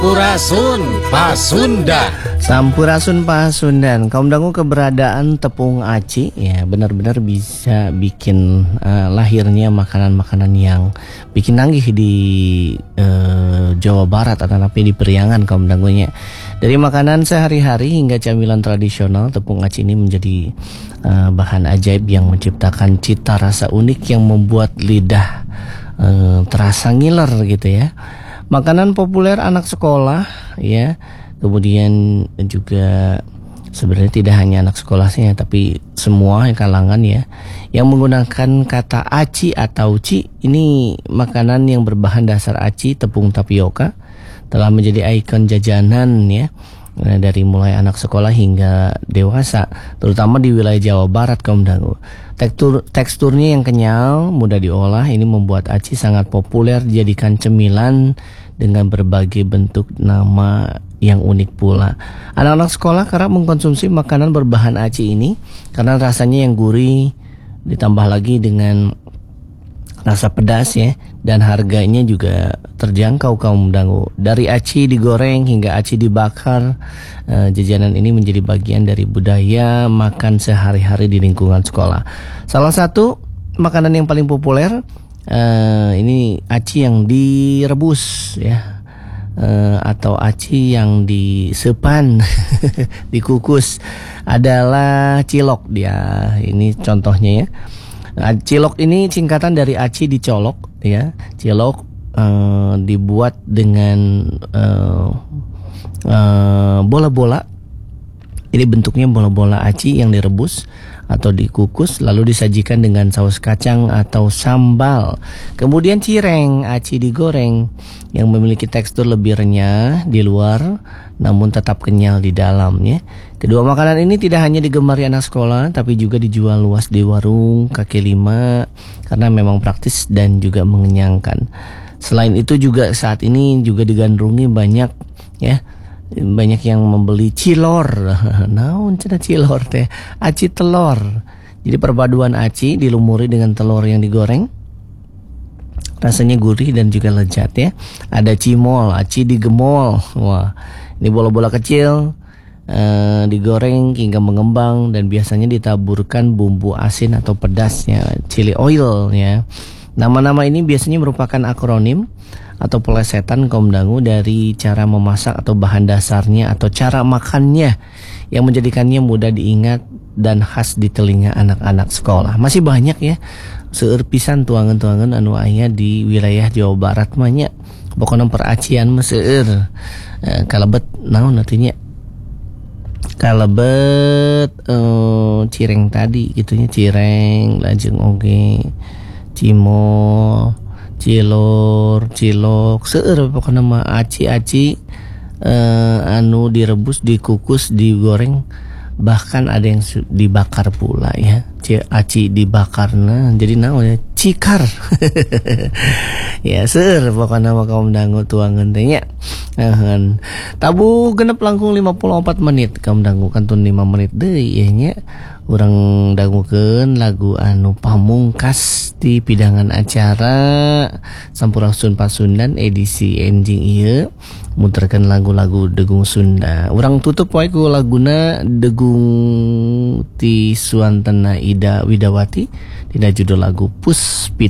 Sampurasun Pasundan. Sampurasun Pasundan. Kaum dangu, keberadaan tepung aci ya benar-benar bisa bikin lahirnya makanan-makanan yang bikin nagih di Jawa Barat atau di Periangan kaum dangunya. Dari makanan sehari-hari hingga camilan tradisional, tepung aci ini menjadi bahan ajaib yang menciptakan cita rasa unik yang membuat lidah terasa ngiler gitu ya. Makanan populer anak sekolah ya. Kemudian juga sebenarnya tidak hanya anak sekolahnya, tapi semua kalangan ya yang menggunakan kata aci atau ci. Ini makanan yang berbahan dasar aci, tepung tapioka, telah menjadi ikon jajanan ya, dari mulai anak sekolah hingga dewasa, terutama di wilayah Jawa Barat kaum dangu. Teksturnya yang kenyal, mudah diolah, ini membuat aci sangat populer dijadikan cemilan dengan berbagai bentuk nama yang unik pula. Anak-anak sekolah kerap mengkonsumsi makanan berbahan aci ini karena rasanya yang gurih, ditambah lagi dengan rasa pedas ya, dan harganya juga terjangkau kaum dangu. Dari aci digoreng hingga aci dibakar, jajanan ini menjadi bagian dari budaya makan sehari-hari di lingkungan sekolah. Salah satu makanan yang paling populer ini aci yang direbus ya, atau aci yang disepan dikukus, adalah cilok dia. Ini contohnya ya. Cilok ini singkatan dari aci dicolok ya. Cilok dibuat dengan bola-bola. Ini bentuknya bola-bola aci yang direbus atau dikukus lalu disajikan dengan saus kacang atau sambal. Kemudian cireng, aci digoreng yang memiliki tekstur lebih renyah di luar namun tetap kenyal di dalamnya. Kedua makanan ini tidak hanya digemari anak sekolah tapi juga dijual luas di warung kaki lima karena memang praktis dan juga mengenyangkan. Selain itu juga saat ini juga digandrungi banyak ya, banyak yang membeli cilor. Naon cenah cilor teh? Aci telur. Jadi perpaduan aci dilumuri dengan telur yang digoreng, rasanya gurih dan juga lezat ya. Ada cimol, aci digemol. Wah, ini bola-bola kecil digoreng hingga mengembang dan biasanya ditaburkan bumbu asin atau pedasnya, chili oil ya. Nama-nama ini biasanya merupakan akronim atau pelesetan kaum dangu dari cara memasak atau bahan dasarnya atau cara makannya yang menjadikannya mudah diingat dan khas di telinga anak-anak sekolah. Masih banyak ya seueur pisan tuangan-tuangan anu aya di wilayah Jawa Barat mah nya. Pokona peracian mah seueur. Kalebet naon artinya? Kalebet cireng tadi gitunya, cireng lajeng oge cimol, cilor, cilok, seueur pokoknya mah aci-aci anu direbus, dikukus, digoreng, bahkan ada yang dibakar pula ya. Aci dibakarna jadi naon ya, cikar. Ya seueur pokoknya mah kaum dangu tuangeun teh nya. Tabu genep langkung 54 menit kaum dangu, kantun 5 menit deui ya nya. Urang dangukeun lagu anu pamungkas di pidangan acara Sampurasun Pasundan edisi enjing ieu, muterkeun lagu-lagu Degung Sunda. Urang tutup wae ku laguna Degung ti Suantena Ida Widawati dina judul lagu Puspita.